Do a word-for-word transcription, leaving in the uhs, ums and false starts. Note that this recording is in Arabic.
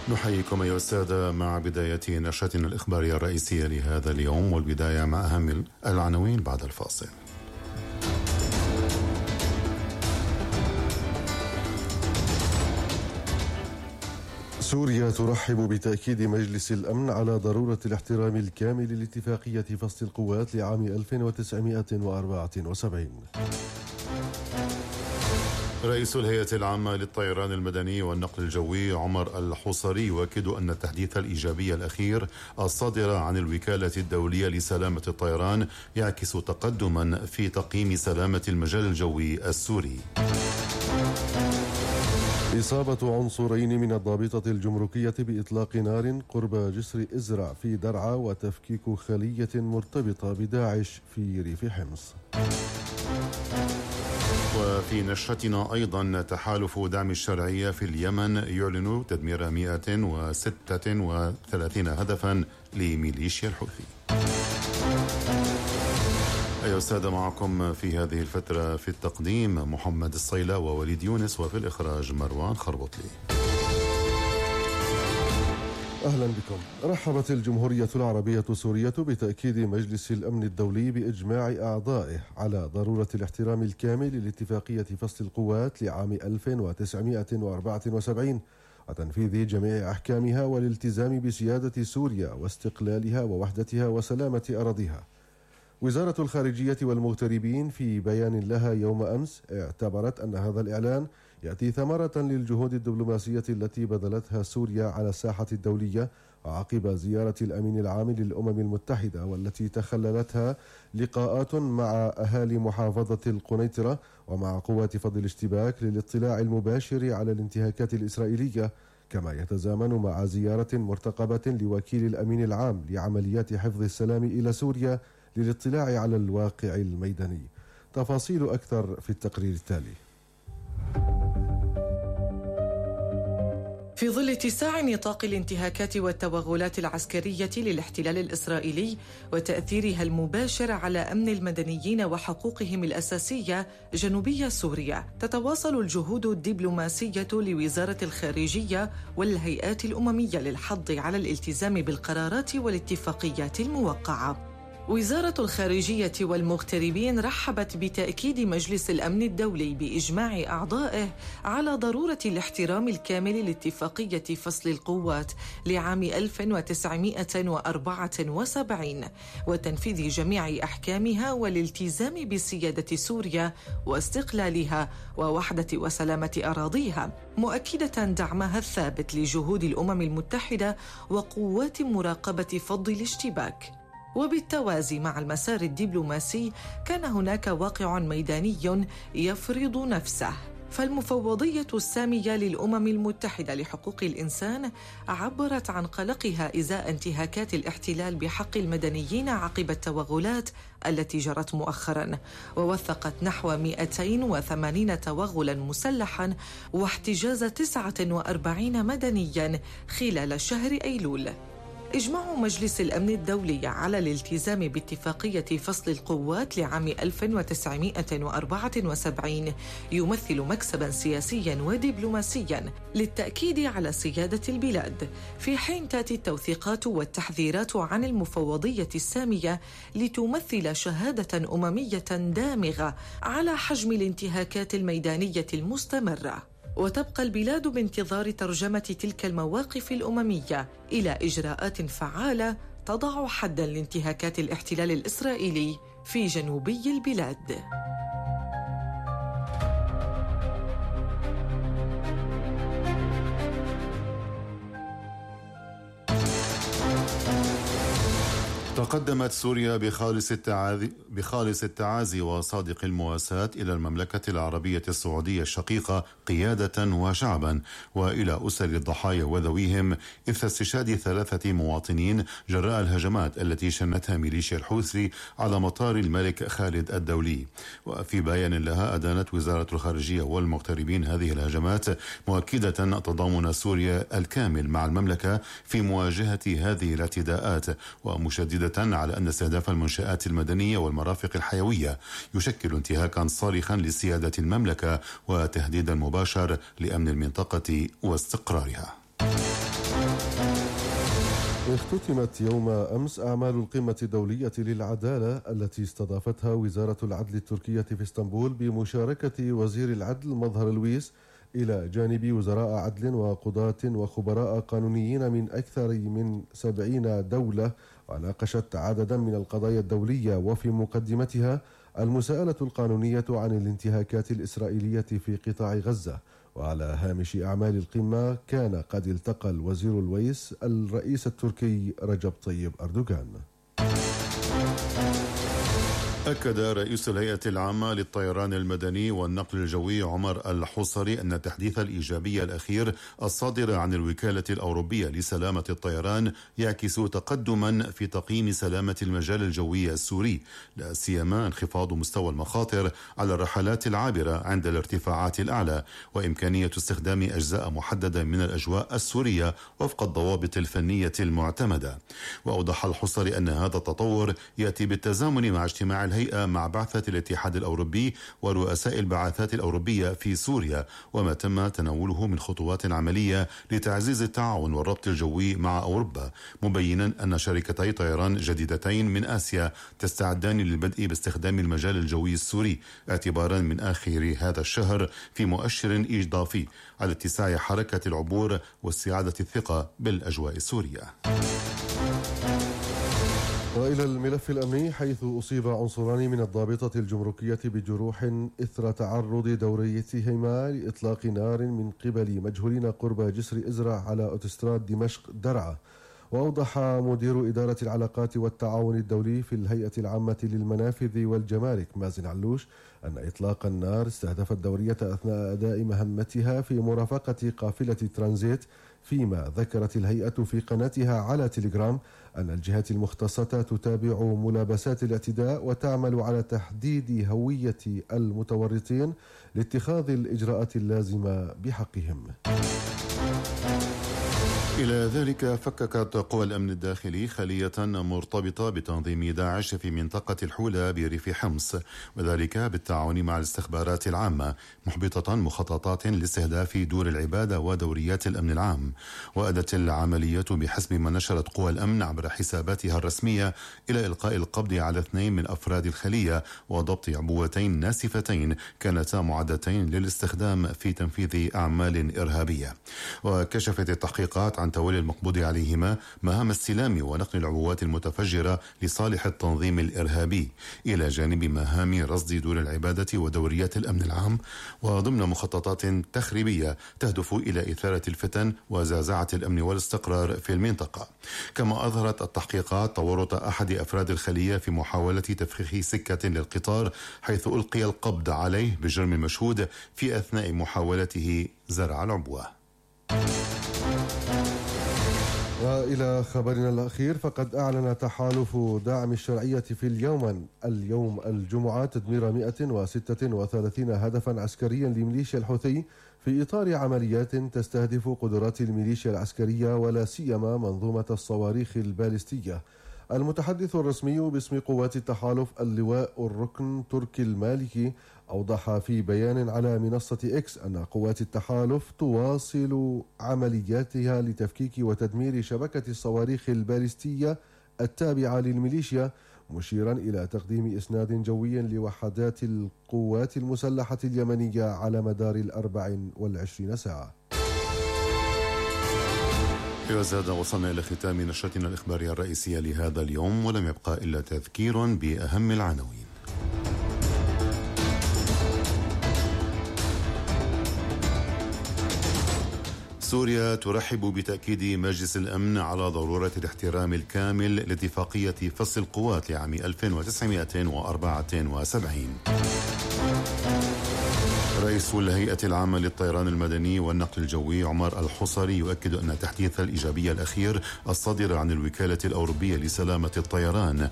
نحييكم أيها السادة مع بداية نشرتنا الإخبارية الرئيسية لهذا اليوم، والبداية مع أهم العناوين بعد الفاصل. سوريا ترحب بتأكيد مجلس الأمن على ضرورة الاحترام الكامل لاتفاقية فصل القوات لعام ألف وتسعمائة وأربعة وسبعين. رئيس الهيئة العامة للطيران المدني والنقل الجوي عمر الحصري يؤكد أن التحديث الإيجابي الأخير الصادر عن الوكالة الدولية لسلامة الطيران يعكس تقدما في تقييم سلامة المجال الجوي السوري. إصابة عنصرين من الضابطة الجمركية بإطلاق نار قرب جسر إزرع في درعا وتفكيك خلية مرتبطة بداعش في ريف حمص. وفي نشرتنا أيضا تحالف دعم الشرعية في اليمن يعلن تدمير مئة وستة وثلاثين هدفا لميليشيا الحوثي. أيها السادة، معكم في هذه الفترة في التقديم محمد الصيلة ووليد يونس، وفي الإخراج مروان خربطلي. أهلا بكم. رحبت الجمهورية العربية السورية بتأكيد مجلس الأمن الدولي بإجماع أعضائه على ضرورة الاحترام الكامل لاتفاقية فصل القوات لعام ألف وتسعمائة وأربعة وسبعين وتنفيذ جميع أحكامها والالتزام بسيادة سوريا واستقلالها ووحدتها وسلامة أراضيها. وزارة الخارجية والمغتربين في بيان لها يوم أمس اعتبرت أن هذا الإعلان يأتي ثمرة للجهود الدبلوماسية التي بذلتها سوريا على الساحة الدولية عقب زيارة الأمين العام للأمم المتحدة، والتي تخللتها لقاءات مع أهالي محافظة القنيطرة ومع قوات فض الاشتباك للاطلاع المباشر على الانتهاكات الإسرائيلية، كما يتزامن مع زيارة مرتقبة لوكيل الأمين العام لعمليات حفظ السلام إلى سوريا للاطلاع على الواقع الميداني. تفاصيل أكثر في التقرير التالي. في ظل اتساع نطاق الانتهاكات والتوغلات العسكرية للاحتلال الإسرائيلي وتأثيرها المباشر على أمن المدنيين وحقوقهم الأساسية جنوبي سوريا، تتواصل الجهود الدبلوماسية لوزارة الخارجية والهيئات الأممية للحض على الالتزام بالقرارات والاتفاقيات الموقعة. وزارة الخارجية والمغتربين رحبت بتأكيد مجلس الأمن الدولي بإجماع أعضائه على ضرورة الاحترام الكامل لاتفاقية فصل القوات لعام ألف وتسعمائة وأربعة وسبعين وتنفيذ جميع أحكامها والالتزام بسيادة سوريا واستقلالها ووحدة وسلامة أراضيها، مؤكدة دعمها الثابت لجهود الأمم المتحدة وقوات مراقبة فض الاشتباك. وبالتوازي مع المسار الدبلوماسي كان هناك واقع ميداني يفرض نفسه، فالمفوضية السامية للأمم المتحدة لحقوق الإنسان عبرت عن قلقها إزاء انتهاكات الاحتلال بحق المدنيين عقب التوغلات التي جرت مؤخراً، ووثقت نحو مئتين وثمانين توغلاً مسلحاً واحتجاز تسعة وأربعين مدنياً خلال شهر أيلول. إجماع مجلس الأمن الدولي على الالتزام باتفاقية فصل القوات لعام ألف وتسعمائة وأربعة وسبعين يمثل مكسباً سياسياً ودبلوماسياً للتأكيد على سيادة البلاد، في حين تأتي التوثيقات والتحذيرات عن المفوضية السامية لتمثل شهادة أممية دامغة على حجم الانتهاكات الميدانية المستمرة. وتبقى البلاد بانتظار ترجمة تلك المواقف الأممية إلى إجراءات فعالة تضع حداً لانتهاكات الاحتلال الإسرائيلي في جنوبي البلاد. تقدمت سوريا بخالص التعازي, بخالص التعازي وصادق المواساة إلى المملكة العربية السعودية الشقيقة قيادة وشعبا، وإلى أسر الضحايا وذويهم، إثر استشهاد ثلاثة مواطنين جراء الهجمات التي شنتها ميليشيا الحوثي على مطار الملك خالد الدولي. وفي بيان لها أدانت وزارة الخارجية والمغتربين هذه الهجمات، مؤكدة تضامن سوريا الكامل مع المملكة في مواجهة هذه الاعتداءات، ومشددة على أن استهداف المنشآت المدنية والمرافق الحيوية يشكل انتهاكا صارخا لسيادة المملكة وتهديدا مباشر لأمن المنطقة واستقرارها. اختتمت يوم أمس أعمال القمة الدولية للعدالة التي استضافتها وزارة العدل التركية في اسطنبول بمشاركة وزير العدل مظهر لويس إلى جانب وزراء عدل وقضاة وخبراء قانونيين من أكثر من سبعين دولة، وناقشت عددا من القضايا الدولية وفي مقدمتها المساءلة القانونية عن الانتهاكات الإسرائيلية في قطاع غزة. وعلى هامش أعمال القمة كان قد التقى الوزير لويس الرئيس التركي رجب طيب أردوغان. أكد رئيس الهيئة العامة للطيران المدني والنقل الجوي عمر الحصري أن التحديث الإيجابي الأخير الصادر عن الوكالة الأوروبية لسلامة الطيران يعكس تقدما في تقييم سلامة المجال الجوي السوري، لا سيما انخفاض مستوى المخاطر على الرحلات العابرة عند الارتفاعات الأعلى، وإمكانية استخدام أجزاء محددة من الأجواء السورية وفق الضوابط الفنية المعتمدة. وأوضح الحصري أن هذا التطور يأتي بالتزامن مع اجتماع الهيئة مع بعثة الاتحاد الأوروبي ورؤساء البعثات الأوروبية في سوريا، وما تم تناوله من خطوات عملية لتعزيز التعاون والربط الجوي مع أوروبا، مبينا أن شركتي طيران جديدتين من آسيا تستعدان للبدء باستخدام المجال الجوي السوري اعتبارا من آخر هذا الشهر، في مؤشر إضافي على اتساع حركة العبور واستعادة الثقة بالأجواء السورية. وإلى الملف الأمني، حيث أصيب عنصران من الضابطة الجمركية بجروح إثر تعرض دوريتهما لإطلاق نار من قبل مجهولين قرب جسر إزرع على أوتوستراد دمشق درعا. وأوضح مدير إدارة العلاقات والتعاون الدولي في الهيئة العامة للمنافذ والجمارك مازن علوش أن إطلاق النار استهدف الدورية أثناء أداء مهمتها في مرافقة قافلة ترانزيت، فيما ذكرت الهيئة في قناتها على تيليجرام أن الجهات المختصة تتابع ملابسات الاعتداء وتعمل على تحديد هوية المتورطين لاتخاذ الإجراءات اللازمة بحقهم. إلى ذلك فككت قوى الأمن الداخلي خلية مرتبطة بتنظيم داعش في منطقة الحولة بريف حمص، وذلك بالتعاون مع الاستخبارات العامة، محبطة مخططات لاستهداف دور العبادة ودوريات الأمن العام. وأدت العملية بحسب ما نشرت قوى الأمن عبر حساباتها الرسمية إلى إلقاء القبض على اثنين من أفراد الخلية وضبط عبوتين ناسفتين كانتا معدتين للاستخدام في تنفيذ أعمال إرهابية. وكشفت التحقيقات عن تولي المقبوض عليهما مهام استلام ونقل العبوات المتفجرة لصالح التنظيم الإرهابي، إلى جانب مهام رصد دور العبادة ودوريات الأمن العام، وضمن مخططات تخريبية تهدف إلى إثارة الفتن وزعزعة الأمن والاستقرار في المنطقة. كما أظهرت التحقيقات تورط أحد أفراد الخلية في محاولة تفخيخ سكة للقطار، حيث ألقي القبض عليه بجرم المشهود في أثناء محاولته زرع العبوة. وإلى خبرنا الأخير، فقد أعلن تحالف دعم الشرعية في اليوم اليوم الجمعة تدمير مئة وستة وثلاثين هدفا عسكريا لميليشيا الحوثي في إطار عمليات تستهدف قدرات الميليشيا العسكرية ولا سيما منظومة الصواريخ البالستية. المتحدث الرسمي باسم قوات التحالف اللواء الركن تركي المالكي أوضح في بيان على منصة إكس أن قوات التحالف تواصل عملياتها لتفكيك وتدمير شبكة الصواريخ البالستية التابعة للميليشيا، مشيرا إلى تقديم إسناد جوي لوحدات القوات المسلحة اليمنية على مدار الأربع والعشرين ساعة. وزاد وصلنا إلى ختام نشرتنا الإخبارية الرئيسية لهذا اليوم، ولم يبقى إلا تذكير بأهم العناوين. سوريا ترحب بتأكيد مجلس الأمن على ضرورة الاحترام الكامل لاتفاقية فصل القوات لعام ألف وتسعمئة وأربعة وسبعين. رئيس الهيئة العامة للطيران المدني والنقل الجوي عمر الحصري يؤكد أن التحديث الإيجابي الأخير الصادر عن الوكالة الأوروبية لسلامة الطيران